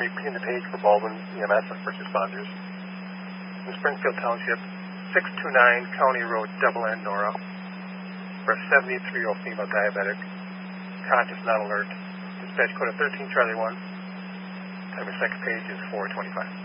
Repeating the page for Baldwin EMS and first responders. In Springfield Township, 629 County Road, Double N, Nora, for a 73-year-old female diabetic, conscious, not alert. Dispatch code of 13 Charlie 1. Time of second page is 4:25.